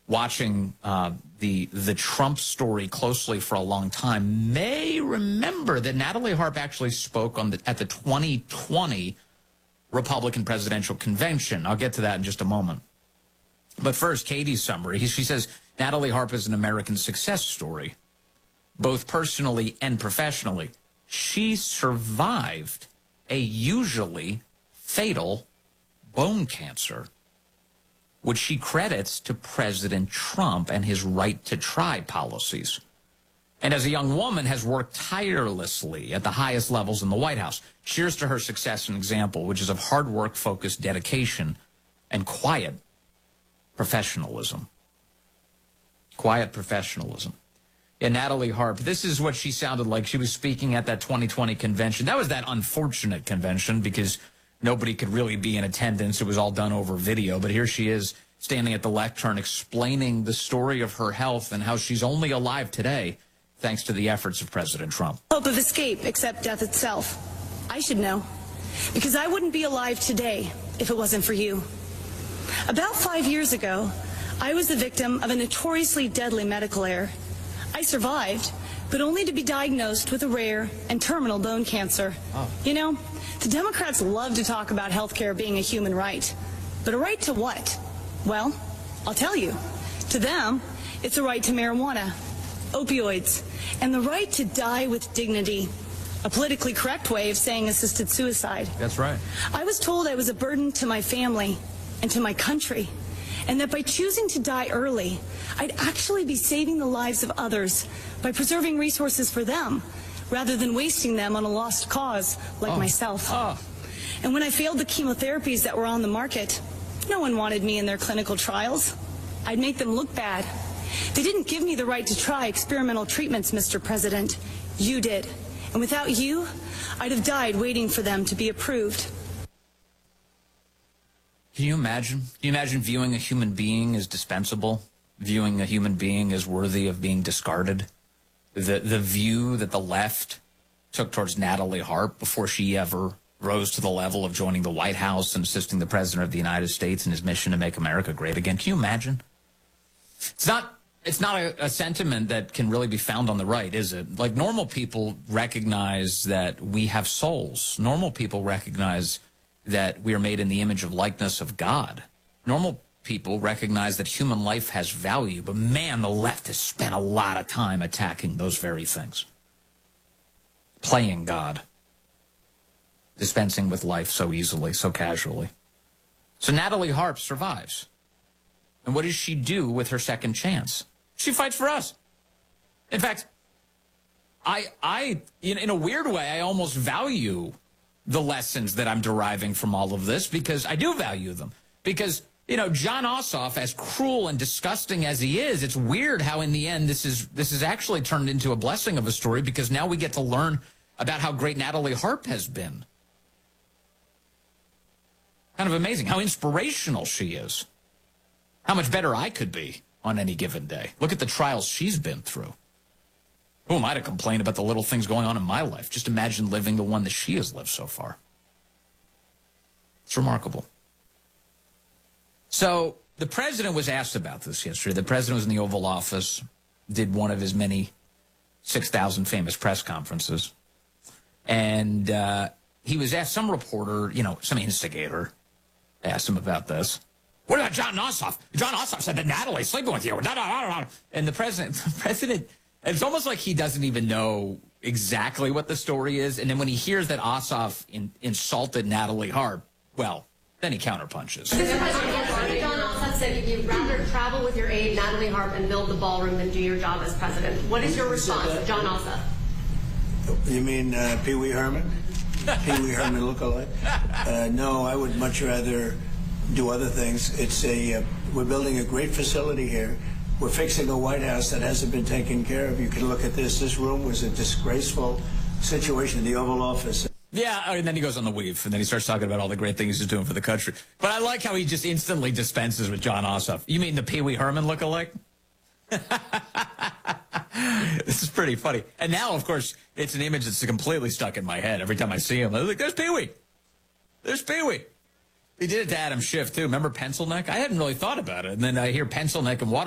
watching the Trump story closely for a long time may remember that Natalie Harp actually spoke at the 2020 Republican presidential convention. I'll get to that in just a moment. But first, Katie's summary. She says, Natalie Harp is an American success story, both personally and professionally. She survived a usually fatal bone cancer, which she credits to President Trump and his right to try policies. And as a young woman, has worked tirelessly at the highest levels in the White House. Cheers to her success and example, which is of hard work, focused dedication, and quiet professionalism. Quiet professionalism. Yeah, Natalie Harp, this is what she sounded like. She was speaking at that 2020 convention. That was that unfortunate convention because nobody could really be in attendance. It was all done over video. But here she is standing at the lectern explaining the story of her health and how she's only alive today thanks to the efforts of President Trump. Hope of escape except death itself. I should know, because I wouldn't be alive today if it wasn't for you. About 5 years ago, I was the victim of a notoriously deadly medical error. I survived, but only to be diagnosed with a rare and terminal bone cancer. Oh. You know, the Democrats love to talk about health care being a human right. But a right to what? Well, I'll tell you. To them, it's a right to marijuana, opioids, and the right to die with dignity. A politically correct way of saying assisted suicide. That's right. I was told I was a burden to my family and to my country, and that by choosing to die early, I'd actually be saving the lives of others by preserving resources for them, rather than wasting them on a lost cause like myself. And when I failed the chemotherapies that were on the market, no one wanted me in their clinical trials. I'd make them look bad. They didn't give me the right to try experimental treatments, Mr. President. You did. And without you, I'd have died waiting for them to be approved. Can you imagine? Can you imagine viewing a human being as dispensable? Viewing a human being as worthy of being discarded? The view that the left took towards Natalie Harp before she ever rose to the level of joining the White House and assisting the President of the United States in his mission to make America great again. Can you imagine? It's not a sentiment that can really be found on the right, is it? Like, normal people recognize that we have souls. Normal people recognize that we are made in the image of likeness of God. Normal people recognize that human life has value, but man, the left has spent a lot of time attacking those very things. Playing God. Dispensing with life so easily, so casually. So Natalie Harp survives. And what does she do with her second chance? She fights for us. In fact, in a weird way, I almost value the lessons that I'm deriving from all of this, because I do value them. Because, you know, Jon Ossoff, as cruel and disgusting as he is, it's weird how in the end this is actually turned into a blessing of a story, because now we get to learn about how great Natalie Harp has been. Kind of amazing how inspirational she is. How much better I could be on any given day. Look at the trials she's been through. Who am I to complain about the little things going on in my life? Just imagine living the one that she has lived so far. It's remarkable. So the president was asked about this yesterday. The president was in the Oval Office, did one of his many 6,000 famous press conferences. And he was asked, some reporter, some instigator asked him about this. What about Jon Ossoff? Jon Ossoff said that Natalie's sleeping with you. And the president, it's almost like he doesn't even know exactly what the story is. And then when he hears that Ossoff insulted Natalie Harp, well, then he counterpunches. Mr. President, Jon Ossoff said you'd rather travel with your aide, Natalie Harp, and build the ballroom than do your job as president. What is your response to Jon Ossoff? You mean Pee Wee Herman? Pee Wee Herman look-alike? No, I would much rather do other things. We're building a great facility here. We're fixing a White House that hasn't been taken care of. You can look at this. This room was a disgraceful situation in the Oval Office. Yeah, and then he goes on the weave, and then he starts talking about all the great things he's doing for the country. But I like how he just instantly dispenses with Jon Ossoff. You mean the Pee Wee Herman look-alike? This is pretty funny. And now, of course, it's an image that's completely stuck in my head. Every time I see him, I'm like, there's Pee Wee. There's Pee Wee. He did it to Adam Schiff, too. Remember Pencil Neck? I hadn't really thought about it. And then I hear Pencil Neck and Water.